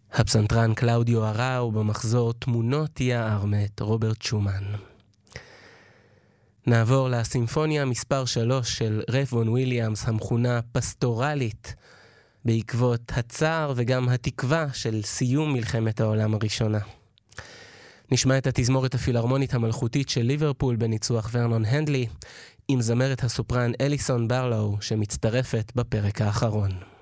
הפסנתרן קלאודיו אראו במחזור תמונות יער מאת רוברט שומן. נעבור לסימפוניה מספר 3 של רייף וון וויליאמס, המכונה פסטורלית, בעקבות הצער וגם התקווה של סיום מלחמת העולם הראשונה. נשמע את התזמורת הפילהרמונית המלכותית של ליברפול בניצוח ורנון הנדלי, עם זמרת הסופרן אליסון ברלו שמצטרפת בפרק האחרון.